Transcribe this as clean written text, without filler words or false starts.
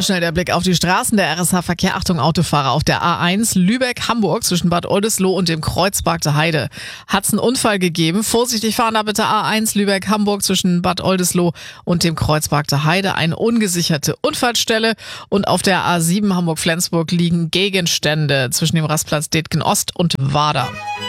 schnell der Blick auf die Straßen. Der RSH-Verkehr, Achtung Autofahrer, auf der A1 Lübeck-Hamburg zwischen Bad Oldesloe und dem Kreuzberg der Heide. Hat's einen Unfall gegeben? Vorsichtig fahren da bitte A1 Lübeck-Hamburg zwischen Bad Oldesloe und dem Kreuzberg der Heide. Eine ungesicherte Unfallstelle. Und auf der A7 Hamburg-Flensburg liegen Gegenstände zwischen dem Rastplatz Detgen Ost und Wader.